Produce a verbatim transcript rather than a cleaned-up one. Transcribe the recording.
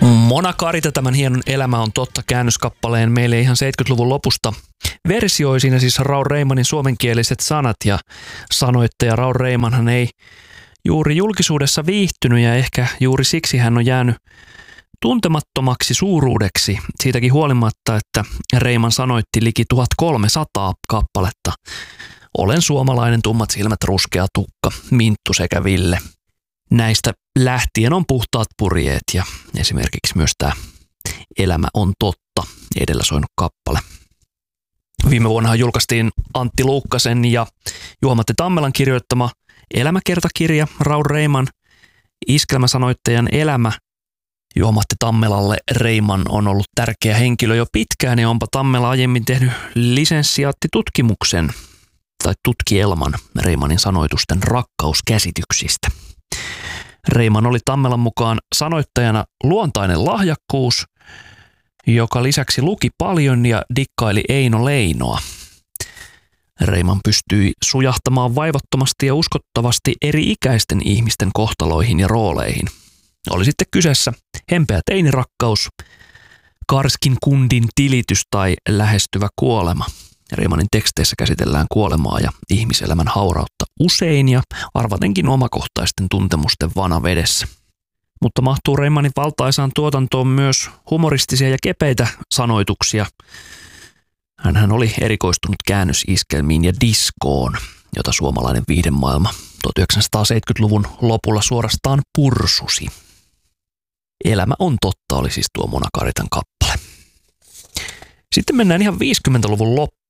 Mona Karita tämän hienon Elämä on totta -käännöskappaleen meille ihan seitsemänkymmentäluvun lopusta versioi siinä siis Raul Reimanin suomenkieliset sanat, ja sanoittaja Raul Reimanhan ei juuri julkisuudessa viihtynyt ja ehkä juuri siksi hän on jäänyt tuntemattomaksi suuruudeksi siitäkin huolimatta, että Reiman sanoitti liki tuhatkolmesataa kappaletta. Olen suomalainen, tummat silmät, ruskea tukka, Minttu sekä Ville. Näistä lähtien on puhtaat purjeet ja esimerkiksi myös tämä Elämä on totta edellä soinut kappale. Viime vuonnahan julkaistiin Antti Luukkasen ja Juha-Matti Tammelan kirjoittama elämäkertakirja Raul Reiman iskelmäsanoittajan elämä. Juha-Matti Tammelalle Reiman on ollut tärkeä henkilö jo pitkään ja onpa Tammela aiemmin tehnyt lisensiaattitutkimuksen tai tutkielman Reimanin sanoitusten rakkauskäsityksistä. Reiman oli Tammelan mukaan sanoittajana luontainen lahjakkuus, joka lisäksi luki paljon ja dikkaili Eino Leinoa. Reiman pystyi sujahtamaan vaivattomasti ja uskottavasti eri-ikäisten ihmisten kohtaloihin ja rooleihin. Oli sitten kyseessä hempeä teinirakkaus, karskin kundin tilitys tai lähestyvä kuolema. Reimanin teksteissä käsitellään kuolemaa ja ihmiselämän haurautta usein ja arvatenkin omakohtaisten tuntemusten vanavedessä. Mutta mahtuu Reimanin valtaisaan tuotantoon myös humoristisia ja kepeitä sanoituksia. Hänhän oli erikoistunut käännösiskelmiin ja diskoon, jota suomalainen viihdemaailma tuhatyhdeksänsataaseitsemänkymmentäluvun lopulla suorastaan pursusi. Elämä on totta oli siis tuo Mona Karitan kappale. Sitten mennään ihan viisikymmentäluvun loppuun.